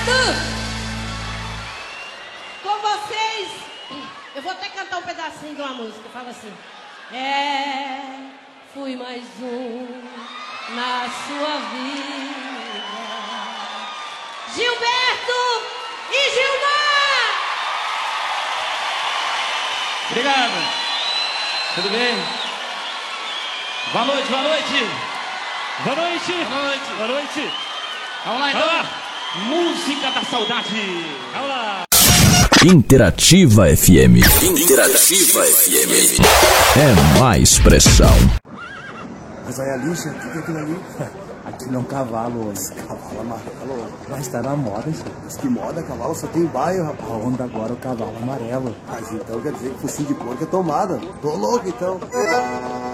Gilberto! Com vocês, eu vou até cantar um pedacinho de uma música. Fala assim. Fui mais um na sua vida. Gilberto e Gilmar! Obrigado. Tudo bem? Boa noite, boa noite. Boa noite. Boa noite. Boa noite. Vamos lá então. Música da saudade. Vamos lá. Interativa FM. Interativa FM. É mais pressão. Mas olha a lixa, o que é aquilo ali? Aquilo é um cavalo, cavalo amarelo. Mas tá na moda, senhor. Mas que moda, cavalo só tem baio, rapaz. A onda agora é o cavalo amarelo. Mas então quer dizer que focinho de porco é tomada. Tô louco então.